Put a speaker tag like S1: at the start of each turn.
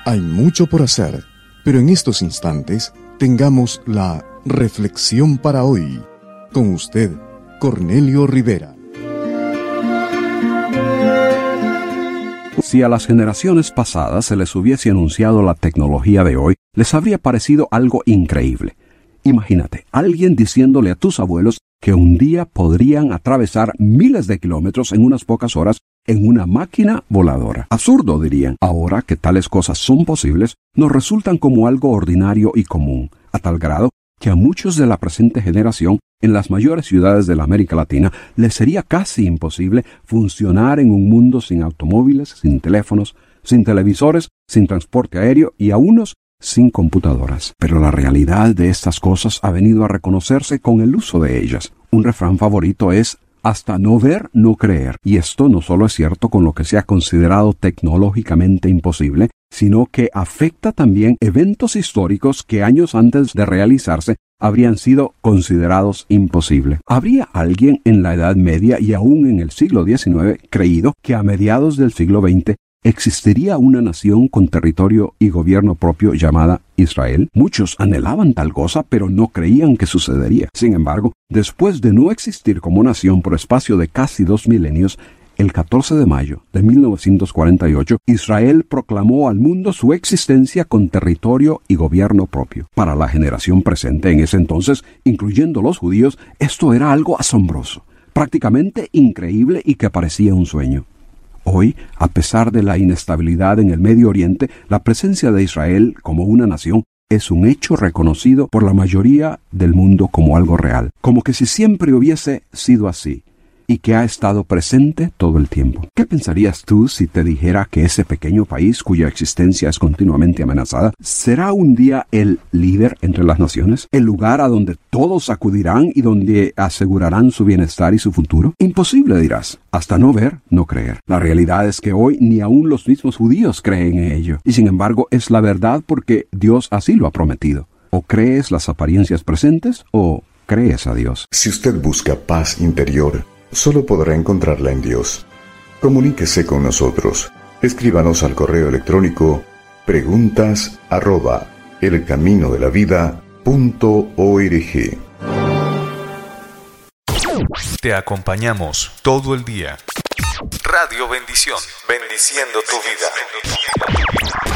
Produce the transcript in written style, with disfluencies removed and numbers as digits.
S1: Hay mucho por hacer, pero en estos instantes tengamos la reflexión para hoy. Con usted, Cornelio Rivera.
S2: Si a las generaciones pasadas se les hubiese anunciado la tecnología de hoy, les habría parecido algo increíble. Imagínate, alguien diciéndole a tus abuelos que un día podrían atravesar miles de kilómetros en unas pocas horas en una máquina voladora. Absurdo, dirían. Ahora que tales cosas son posibles, nos resultan como algo ordinario y común, a tal grado que a muchos de la presente generación en las mayores ciudades de la América Latina les sería casi imposible funcionar en un mundo sin automóviles, sin teléfonos, sin televisores, sin transporte aéreo y a unos sin computadoras. Pero la realidad de estas cosas ha venido a reconocerse con el uso de ellas. Un refrán favorito es: hasta no ver, no creer. Y esto no solo es cierto con lo que se ha considerado tecnológicamente imposible, sino que afecta también eventos históricos que años antes de realizarse habrían sido considerados imposibles. ¿Habría alguien en la Edad Media y aún en el siglo XIX creído que a mediados del siglo XX existiría una nación con territorio y gobierno propio llamada Israel? Muchos anhelaban tal cosa, pero no creían que sucedería. Sin embargo, después de no existir como nación por espacio de casi 2 milenios, el 14 de mayo de 1948, Israel proclamó al mundo su existencia con territorio y gobierno propio. Para la generación presente en ese entonces, incluyendo los judíos, esto era algo asombroso, prácticamente increíble y que parecía un sueño. Hoy, a pesar de la inestabilidad en el Medio Oriente, la presencia de Israel como una nación es un hecho reconocido por la mayoría del mundo como algo real, como que si siempre hubiese sido así y que ha estado presente todo el tiempo. ¿Qué pensarías tú si te dijera que ese pequeño país, cuya existencia es continuamente amenazada, será un día el líder entre las naciones? ¿El lugar a donde todos acudirán y donde asegurarán su bienestar y su futuro? Imposible, dirás. Hasta no ver, no creer. La realidad es que hoy ni aún los mismos judíos creen en ello. Y sin embargo es la verdad porque Dios así lo ha prometido. O crees las apariencias presentes o crees a Dios.
S1: Si usted busca paz interior, solo podrá encontrarla en Dios. Comuníquese con nosotros. Escríbanos al correo electrónico preguntas@elcaminodelavida.org.
S3: Te acompañamos todo el día. Radio Bendición, bendiciendo tu vida.